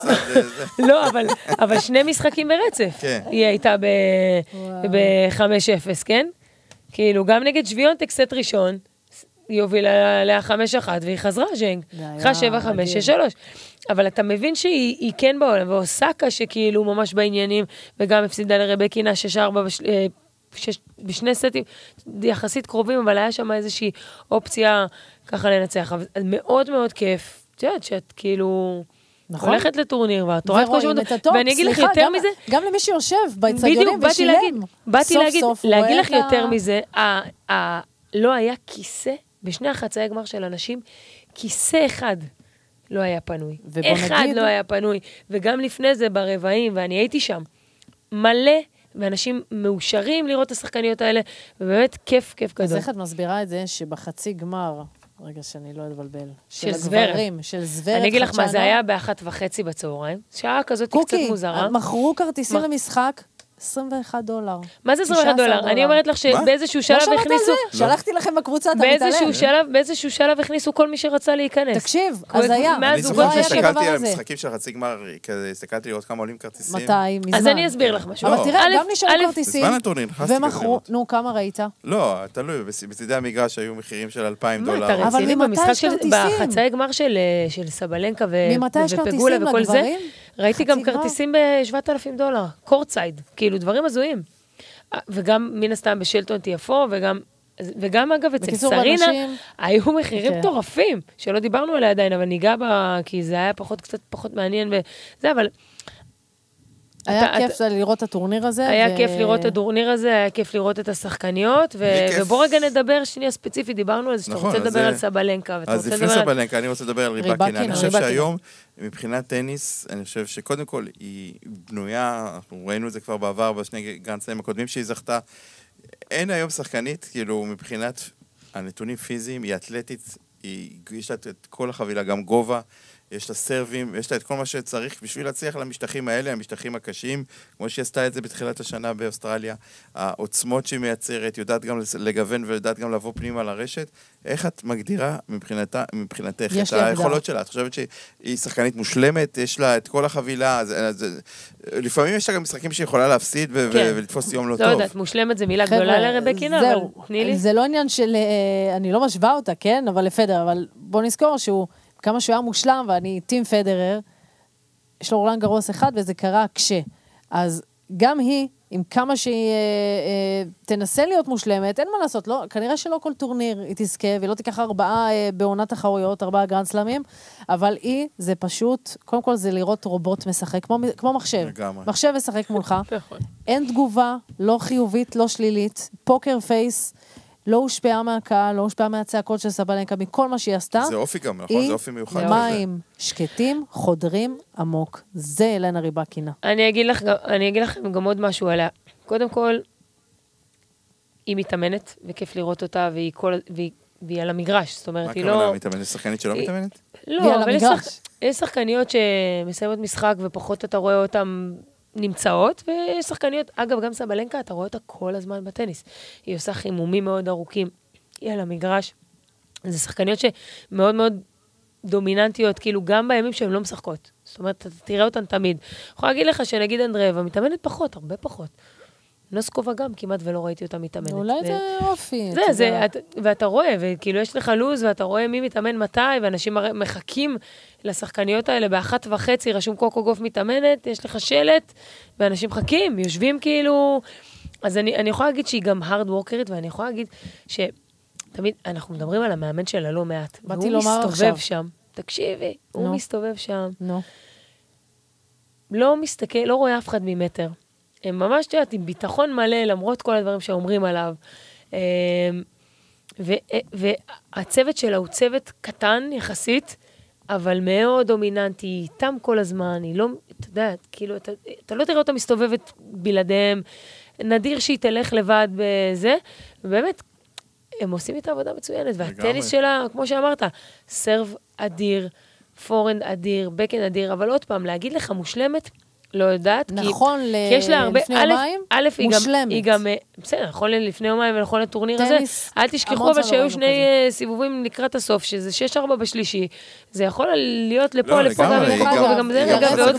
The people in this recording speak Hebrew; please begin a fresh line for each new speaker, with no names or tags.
לא, אבל שני משחקים ברצף. היא הייתה ב-5-0, כן? כאילו, גם נגד שוויונטק סט ראשון, היא הובילה לה 5-1, והיא חזרה ז'נג. 7-5-6-3. אבל אתה מבין שהיא כן בעולם, ואוסקה שכאילו ממש בעניינים, וגם הפסידה לרבקינה 6-4 בשני סטים יחסית קרובים, אבל היה שם איזושהי אופציה ככה לנצח. אבל מאוד מאוד כיף. את יודעת שאת כאילו הולכת לטורניר, ואת רואה את כל שבוע, ואני אגיד לך יותר מזה.
גם למי שיושב באצטדיונים ושילם.
באתי להגיד לך יותר מזה, לא היה כיסא, בשני החצאי גמר של אנשים, כיסא אחד לא היה פנוי. אחד לא היה פנוי. וגם לפני זה ברבעים, ואני הייתי שם, מלא, ואנשים מאושרים לראות את השחקניות האלה, ובאמת כיף גדול.
אז איך את מסבירה את זה שבחצי גמר, רגע שאני לא אתבלבל, של הגברים, של זוורר.
אני אגיד לך מה, זה היה ב1:30 בצהריים, שעה כזאת קצת מוזרה.
מכרו כרטיסים למשחק, $21.
מה זה $21? אני אומרת לך שבאיזשהו שלב הכניסו...
שלחתי לכם בקבוצה, אתה מתעלם.
באיזשהו שלב הכניסו כל מי שרצה להיכנס.
תקשיב, אז היה.
אני זוכר שהסתכלתי על המשחקים של חצי גמר, הסתכלתי לראות כמה עולים כרטיסים.
מתי? מזמן.
אז אני אסביר לך משהו.
אבל תראה, גם נשארו כרטיסים.
בזמן הטורניר, נכנסתי
ומכרו, נו, כמה ראית?
לא, תלוי, בצדי המגרש היו מחירים של $2,000.
מה, אתה רציני במשחק בחצאי גמר של סבלנקה ופגולה וכל זה? ראיתי גם כרטיסים ב$7,000, קורטסייד, כאילו דברים הזויים. וגם מן הסתם בשלטון תיאפו, וגם אגב אצל סרינה, היו מחירים מטורפים, שלא דיברנו עליה עדיין, אבל ניגע בה, כי זה היה קצת פחות מעניין, וזה, אבל...
היה כיף לראות את הטורניר הזה.
היה כיף לראות את הטורניר הזה, היה כיף לראות את השחקניות, ובוא רגע נדבר שנייה ספציפית, דיברנו על זה, שאתה רוצה לדבר על סבלנקה.
אז לפני סבלנקה, אני רוצה לדבר על ריבקינה. אני חושב שהיום, מבחינת טניס, אני חושב שקודם כל היא בנויה, אנחנו ראינו את זה כבר בעבר, בשני גרנדסלאמים הקודמים שהיא זכתה, אין היום שחקנית, כאילו מבחינת הנתונים פיזיים, היא אתלטית, יש לה את כל החבילה, גם גובה, יש לה סרבים, יש לה את כל מה שצריך בשביל להצליח למשטחים האלה, המשטחים הקשים, כמו שהיא עשתה את זה בתחילת השנה באוסטרליה, העוצמות שהיא מייצרת, יודעת גם לגוון ויודעת גם לבוא פנימה לרשת. איך את מגדירה מבחינתך את היכולות שלה? את חושבת שהיא שחקנית מושלמת, יש לה את כל החבילה, לפעמים יש לה גם משחקים שהיא יכולה להפסיד ולתפוס יום לא טוב.
לא יודעת, מושלמת זה מילה גדולה לרבקינה, אבל תני לי.
זה לא עניין של, אני לא משווה אותה, כן? אבל לפדר, אבל בוא נזכור שהוא כמה שהוא היה מושלם, ואני טים פדרר, יש לו רולן גרוס אחד, וזה קרה אז גם היא, עם כמה שהיא תנסה להיות מושלמת, אין מה לעשות, לא, כנראה שלא כל טורניר היא תזכה, ולא תיקח 4 בעונת תחרויות, 4 גרנד סלאמים, אבל היא, זה פשוט, קודם כל זה לראות רובוט משחק, כמו מחשב. מחשב משחק מולך, אין תגובה, לא חיובית, לא שלילית, פוקר פייס, לא הושפעה מהקהל, לא הושפעה מהצעקות של סבלנקה, מכל מה שהיא עשתה.
זה אופי גם, נכון? זה אופי מיוחד.
מים שקטים, חודרים עמוק. זה אלנה ריבקינה.
אני אגיד לכם גם עוד משהו עליה. קודם כל, היא מתאמנת, וכיף לראות אותה, והיא על המגרש. זאת אומרת, היא לא...
מה כמובן מתאמנת? שחקנית שלא מתאמנת?
לא, אבל יש שחקניות שמסיימות משחק, ופחות אתה רואה אותן נמצאות, ויש שחקניות, אגב, גם סבלנקה, אתה רואה אותה כל הזמן בטניס. היא עושה חימומים מאוד ארוכים, היא על המגרש. זה שחקניות שמאוד מאוד דומיננטיות, כאילו גם בימים שהן לא משחקות. זאת אומרת, אתה תראה אותן תמיד. אני יכולה להגיד לך שנגיד אנדרבה, מתאמנת פחות, הרבה פחות. נוסקובה גם, כמעט ולא ראיתי אותה מתאמנת.
אולי זה אופי.
ואתה רואה, וכאילו יש לך לוז, ואתה רואה מי מתאמן מתי, ואנשים מחכים לשחקניות האלה, ב1:30, רשום קוקו גוף מתאמנת, יש לך שלט, ואנשים מחכים, יושבים כאילו... אז אני יכולה להגיד שהיא גם hard workerית, ואני יכולה להגיד שתמיד אנחנו מדברים על המאמן שלה לא מעט. והוא מסתובב שם. תקשיבי, הוא מסתובב שם. לא מסתכל, לא רואה אף אחד ממטר. הם ממש תיאת עם ביטחון מלא, למרות כל הדברים שאומרים עליו. והצוות שלה הוא צוות קטן יחסית, אבל מאוד דומיננטי, איתם כל הזמן, היא לא, אתה יודע, כאילו, אתה לא תראה אותה מסתובבת בלעדיהם, נדיר שהיא תלך לבד בזה, ובאמת, הם עושים את העבודה מצוינת, והטניס שלה, כמו שאמרת, סרב אדיר, פורנד אדיר, בקן אדיר, אבל עוד פעם, להגיד לך מושלמת, לא יודעת,
נכון
כי יש לה הרבה,
לפני יומיים, מושלמת.
היא גם, בסדר, נכון לפני יומיים ונכון לטורניר הזה, אל תשכחו אבל שהיו שני סיבובים לקראת הסוף, שזה 6-4 בשלישי, זה יכול להיות לפה, לפה, וגם זה רגע, ועוד